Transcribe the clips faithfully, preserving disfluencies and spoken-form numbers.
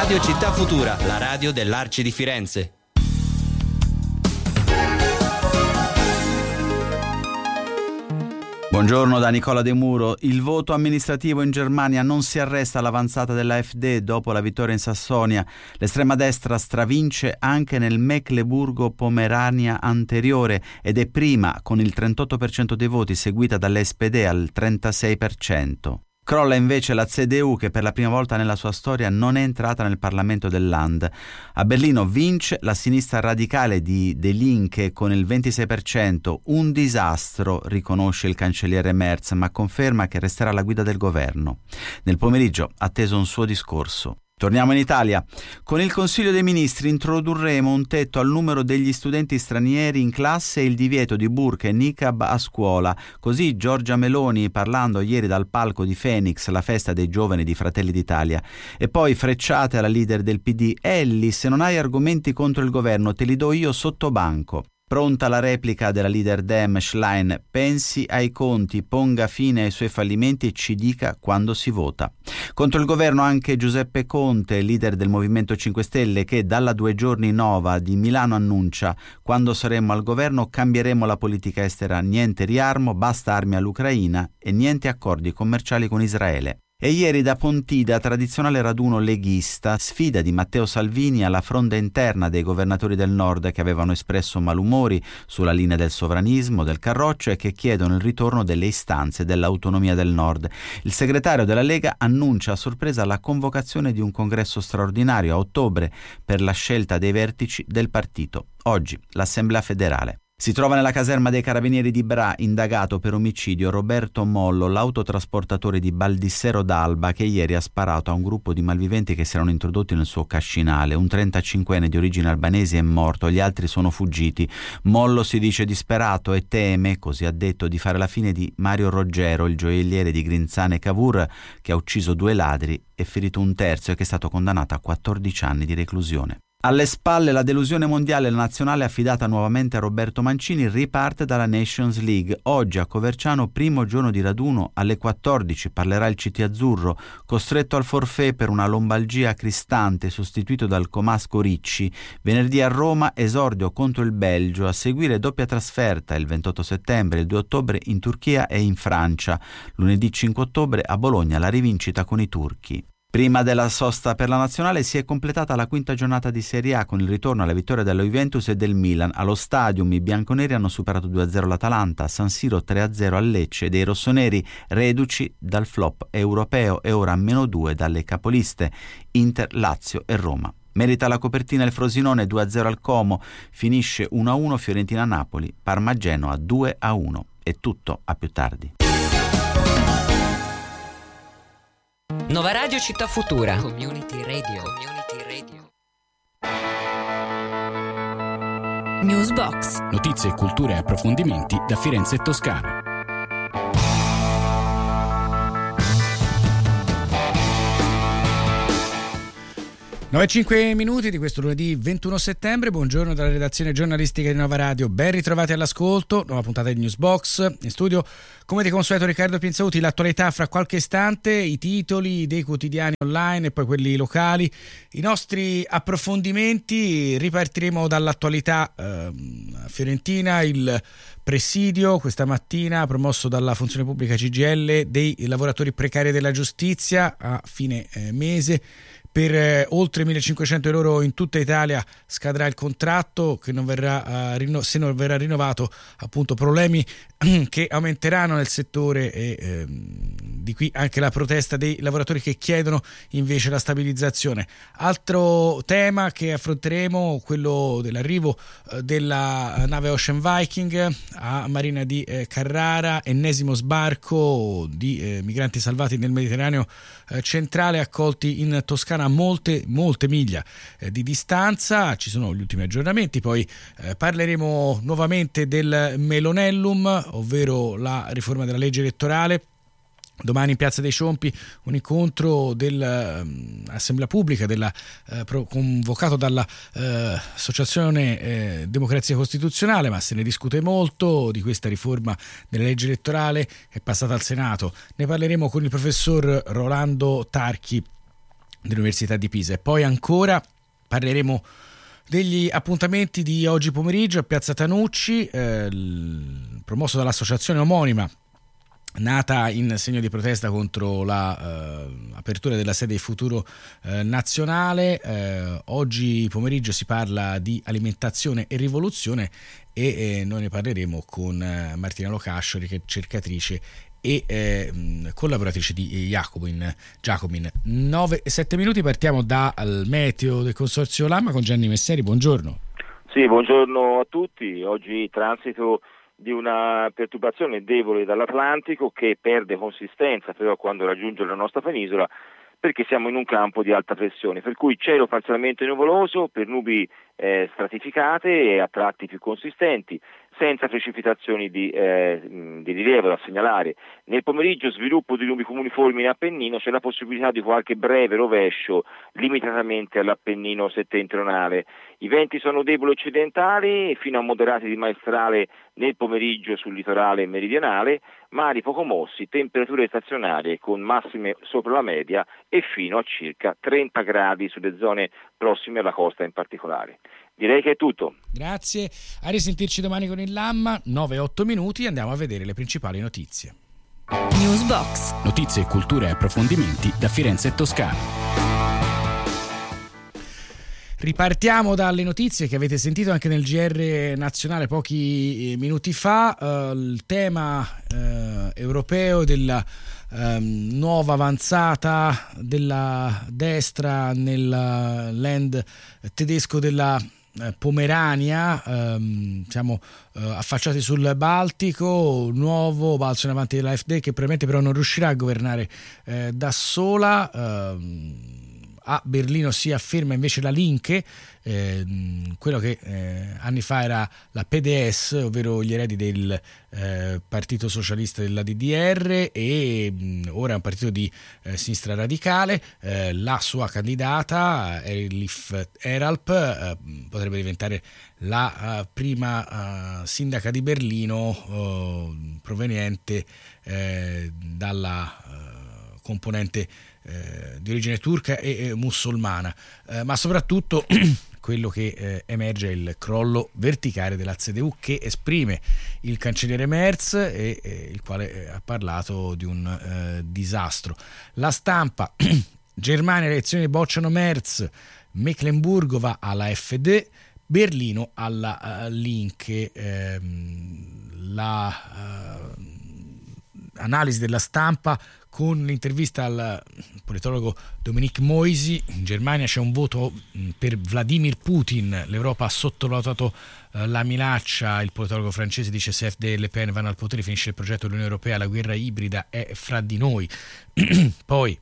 Radio Città Futura, la radio dell'Arci di Firenze. Buongiorno da Nicola De Muro. Il voto amministrativo in Germania non si arresta all'avanzata dell'AfD dopo la vittoria in Sassonia. L'estrema destra stravince anche nel Mecleburgo-Pomerania anteriore ed è prima con il trentotto per cento dei voti, seguita dall'S P D al trentasei per cento. Crolla invece la C D U, che per la prima volta nella sua storia non è entrata nel Parlamento del Land. A Berlino vince la sinistra radicale di De Linke con il ventisei per cento, un disastro, riconosce il cancelliere Merz, ma conferma che resterà alla guida del governo. Nel pomeriggio ha teso un suo discorso. Torniamo in Italia. Con il Consiglio dei Ministri introdurremo un tetto al numero degli studenti stranieri in classe e il divieto di burqa e niqab a scuola. Così Giorgia Meloni, parlando ieri dal palco di Phoenix, la festa dei giovani di Fratelli d'Italia. E poi frecciate alla leader del P D: Elli, se non hai argomenti contro il governo te li do io sotto banco. Pronta la replica della leader Dem Schlein: pensi ai conti, ponga fine ai suoi fallimenti e ci dica quando si vota. Contro il governo anche Giuseppe Conte, leader del Movimento cinque Stelle, che dalla Due Giorni Nova di Milano annuncia: quando saremo al governo cambieremo la politica estera, niente riarmo, basta armi all'Ucraina e niente accordi commerciali con Israele. E ieri da Pontida, tradizionale raduno leghista, sfida di Matteo Salvini alla fronda interna dei governatori del nord che avevano espresso malumori sulla linea del sovranismo, del Carroccio e che chiedono il ritorno delle istanze dell'autonomia del nord. Il segretario della Lega annuncia a sorpresa la convocazione di un congresso straordinario a ottobre per la scelta dei vertici del partito. Oggi l'Assemblea federale. Si trova nella caserma dei Carabinieri di Bra, indagato per omicidio, Roberto Mollo, l'autotrasportatore di Baldissero d'Alba, che ieri ha sparato a un gruppo di malviventi che si erano introdotti nel suo cascinale. Un trentacinquenne di origini albanesi è morto, gli altri sono fuggiti. Mollo si dice disperato e teme, così ha detto, di fare la fine di Mario Roggero, il gioielliere di Grinzane Cavour, che ha ucciso due ladri e ferito un terzo e che è stato condannato a quattordici anni di reclusione. Alle spalle la delusione mondiale, la nazionale affidata nuovamente a Roberto Mancini riparte dalla Nations League. Oggi a Coverciano, primo giorno di raduno, alle quattordici parlerà il C T azzurro, costretto al forfait per una lombalgia a Cristante, sostituito dal Comasco Ricci. Venerdì a Roma esordio contro il Belgio, a seguire doppia trasferta il ventotto settembre e il due ottobre in Turchia e in Francia. Lunedì cinque ottobre a Bologna la rivincita con i turchi. Prima della sosta per la nazionale si è completata la quinta giornata di Serie A con il ritorno alla vittoria dello Juventus e del Milan. Allo Stadium i bianconeri hanno superato due a zero l'Atalanta, a San Siro tre a zero al Lecce, dei rossoneri reduci dal flop europeo e ora a meno due dalle capoliste Inter, Lazio e Roma. Merita la copertina il Frosinone, due a zero al Como, finisce uno a uno Fiorentina-Napoli, Parma-Genoa due a uno. È tutto, a più tardi. Nova Radio Città Futura. Community Radio. Community Radio. Newsbox. Notizie, cultura e approfondimenti da Firenze e Toscana. nove e cinque minuti di questo lunedì ventuno settembre. Buongiorno dalla redazione giornalistica di Nova Radio. Ben ritrovati all'ascolto. Nuova puntata di Newsbox. In studio, come di consueto, Riccardo Pinzauti. L'attualità fra qualche istante, i titoli dei quotidiani online e poi quelli locali. I nostri approfondimenti. Ripartiremo dall'attualità eh, fiorentina. Il presidio questa mattina promosso dalla funzione pubblica C G I L dei lavoratori precari della giustizia a fine eh, mese. Per eh, oltre millecinquecento euro in tutta Italia scadrà il contratto, che non verrà, uh, rinno- se non verrà rinnovato, appunto problemi che aumenteranno nel settore e eh, di qui anche la protesta dei lavoratori che chiedono invece la stabilizzazione. Altro tema che affronteremo, quello dell'arrivo eh, della nave Ocean Viking a Marina di eh, Carrara, ennesimo sbarco di eh, migranti salvati nel Mediterraneo eh, centrale, accolti in Toscana a molte molte miglia eh, di distanza. Ci sono gli ultimi aggiornamenti, poi eh, parleremo nuovamente del Melonellum, ovvero la riforma della legge elettorale. Domani in Piazza dei Ciompi un incontro dell'Assemblea Pubblica della, eh, pro, convocato dall'Associazione eh, eh, Democrazia Costituzionale, ma se ne discute molto di questa riforma della legge elettorale, è passata al Senato. Ne parleremo con il professor Rolando Tarchi dell'Università di Pisa. E poi ancora parleremo degli appuntamenti di oggi pomeriggio a Piazza Tanucci, eh, promosso dall'associazione omonima, nata in segno di protesta contro l'apertura eh, della sede di Futuro eh, Nazionale. Eh, oggi pomeriggio si parla di alimentazione e rivoluzione e eh, noi ne parleremo con eh, Martina Locascio, ricercatrice e eh, collaboratrice di Jacobin. Jacobin. nove e sette minuti, partiamo dal meteo del Consorzio Lama con Gianni Messeri. Buongiorno. Sì, buongiorno a tutti. Oggi transito di una perturbazione debole dall'Atlantico che perde consistenza però quando raggiunge la nostra penisola, perché siamo in un campo di alta pressione, per cui cielo parzialmente nuvoloso per nubi eh, stratificate e a tratti più consistenti, senza precipitazioni di, eh, di rilievo da segnalare. Nel pomeriggio sviluppo di nubi comuniformi in Appennino, c'è la possibilità di qualche breve rovescio limitatamente all'Appennino settentrionale. I venti sono deboli occidentali fino a moderati di maestrale nel pomeriggio sul litorale meridionale, mari poco mossi, temperature stazionarie con massime sopra la media e fino a circa trenta gradi sulle zone prossime alla costa in particolare. Direi che è tutto. Grazie, a risentirci domani con il Lamma, nove e otto minuti, andiamo a vedere le principali notizie. Newsbox. Notizie, cultura e approfondimenti da Firenze e Toscana. Ripartiamo dalle notizie che avete sentito anche nel G R nazionale pochi minuti fa, eh, il tema eh, europeo della eh, nuova avanzata della destra nel land tedesco della eh, Pomerania, ehm, siamo eh, affacciati sul Baltico, nuovo balzo in avanti dell'A F D che probabilmente però non riuscirà a governare eh, da sola. ehm, A Berlino si afferma invece la Linke, eh, quello che eh, anni fa era la P D S, ovvero gli eredi del eh, Partito Socialista della D D R, e mh, ora è un partito di eh, sinistra radicale. Eh, la sua candidata, Elif Eralp, eh, potrebbe diventare la uh, prima uh, sindaca di Berlino uh, proveniente eh, dalla uh, componente Eh, di origine turca e eh, musulmana, eh, ma soprattutto quello che eh, emerge è il crollo verticale della C D U che esprime il cancelliere Merz e eh, il quale eh, ha parlato di un eh, disastro. La Stampa: Germania, elezioni bocciano Merz, Mecklenburgo va alla F D, Berlino alla uh, Linke. ehm, la uh, analisi della Stampa con l'intervista al politologo Dominique Moisi. In Germania c'è un voto per Vladimir Putin, l'Europa ha sottovalutato eh, la minaccia, il politologo francese dice se F D e Le Pen vanno al potere finisce il progetto dell'Unione Europea, la guerra ibrida è fra di noi. Poi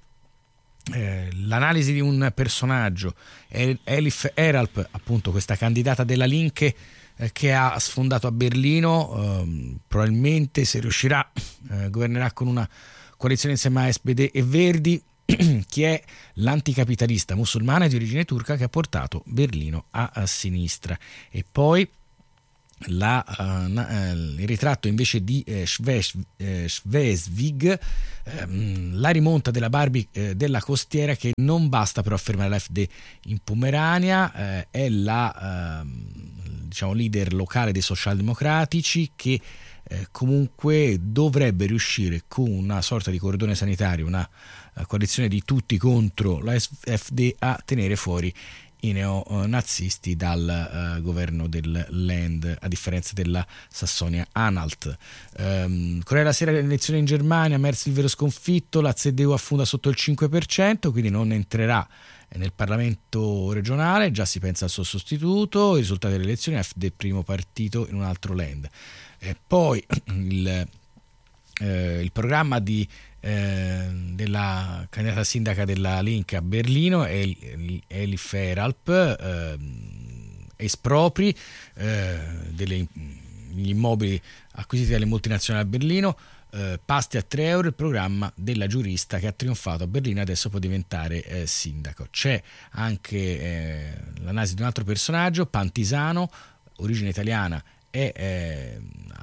eh, l'analisi di un personaggio, Elif Eralp, appunto questa candidata della Linke eh, che ha sfondato a Berlino, eh, probabilmente se riuscirà eh, governerà con una coalizione insieme a S P D e Verdi, che è l'anticapitalista musulmana di origine turca che ha portato Berlino a, a sinistra. E poi la, uh, na, uh, il ritratto invece di eh, Schleswig, ehm, la rimonta della Barbie eh, della costiera, che non basta però a fermare l'A F D in Pomerania, eh, è la uh, diciamo leader locale dei socialdemocratici che Eh, comunque dovrebbe riuscire con una sorta di cordone sanitario, una uh, coalizione di tutti contro la F D, a tenere fuori i neonazisti dal uh, governo del Land, a differenza della Sassonia-Anhalt. Um, Corriere della Sera: le elezioni in Germania, Merz il vero sconfitto, la C D U affonda sotto il cinque per cento, quindi non entrerà nel Parlamento regionale, già si pensa al suo sostituto. I risultati delle elezioni: F D primo partito in un altro Land. E poi il, eh, il programma di, eh, della candidata sindaca della Linke a Berlino è Elif Eralp: eh, espropri eh, degli immobili acquisiti dalle multinazionali a Berlino, eh, pasti a tre euro, il programma della giurista che ha trionfato a Berlino e adesso può diventare eh, sindaco. C'è anche eh, l'analisi di un altro personaggio, Pantisano, origine italiana, è eh,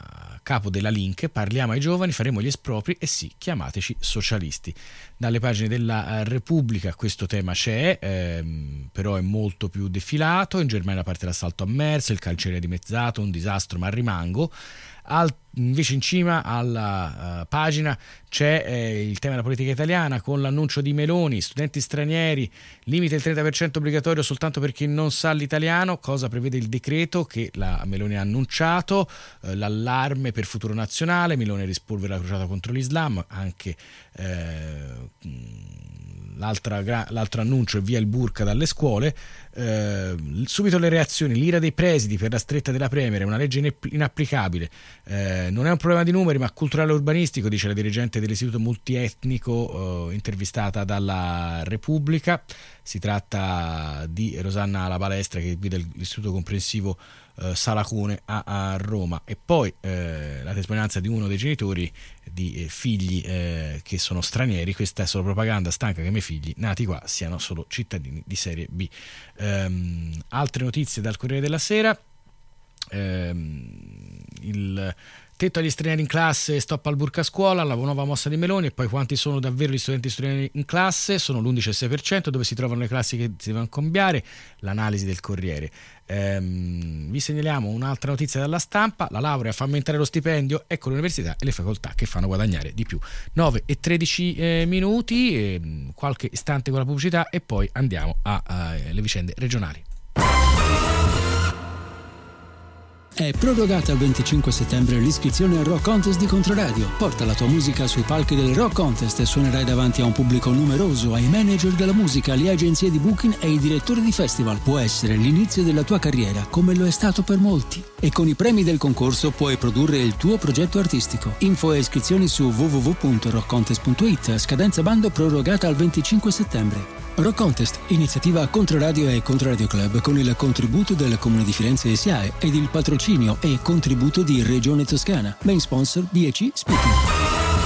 capo della Link, parliamo ai giovani, faremo gli espropri e sì, chiamateci socialisti. Dalle pagine della Repubblica questo tema c'è, ehm, però è molto più defilato. In Germania parte l'assalto a Merz, il cancelliere dimezzato, un disastro ma rimango. Al, invece in cima alla uh, pagina c'è eh, il tema della politica italiana, con l'annuncio di Meloni: studenti stranieri, limite il trenta per cento obbligatorio soltanto per chi non sa l'italiano. Cosa prevede il decreto che la Meloni ha annunciato? Eh, l'allarme per Futuro Nazionale, Meloni rispolvera la crociata contro l'Islam, anche eh, L'altra, l'altro annuncio è via il burka dalle scuole. Eh, subito le reazioni: l'ira dei presidi per la stretta della Premier è una legge inapplicabile, eh, non è un problema di numeri ma culturale e urbanistico, dice la dirigente dell'istituto multietnico eh, intervistata dalla Repubblica. Si tratta di Rosanna La Balestra, che guida l'istituto comprensivo eh, Salacone a, a Roma. E poi eh, la testimonianza di uno dei genitori di eh, figli eh, che sono stranieri: questa è solo propaganda, stanca che i miei figli nati qua siano solo cittadini di serie B. Ehm, altre notizie dal Corriere della Sera: ehm, il tetto agli stranieri in classe, stop al burka a scuola, la nuova mossa di Meloni. E poi quanti sono davvero gli studenti stranieri in classe? Sono l'undici virgola sei per cento. Dove si trovano le classi che si devono cambiare? L'analisi del Corriere. Ehm, vi segnaliamo un'altra notizia dalla Stampa: la laurea fa aumentare lo stipendio, ecco le università e le facoltà che fanno guadagnare di più. Nove e tredici eh, minuti, eh, qualche istante con la pubblicità e poi andiamo alle vicende regionali. È prorogata al venticinque settembre l'iscrizione al Rock Contest di Controradio. Porta la tua musica sui palchi del Rock Contest e suonerai davanti a un pubblico numeroso, ai manager della musica, alle agenzie di booking e ai direttori di festival. Può essere l'inizio della tua carriera, come lo è stato per molti. E con i premi del concorso puoi produrre il tuo progetto artistico. Info e iscrizioni su w w w punto rock contest punto i t. Scadenza bando prorogata al venticinque settembre. Rock Contest, iniziativa Controradio e Controradio Club, con il contributo del Comune di Firenze S I A E ed il patrocinio e contributo di Regione Toscana. Main sponsor B e C Speaking.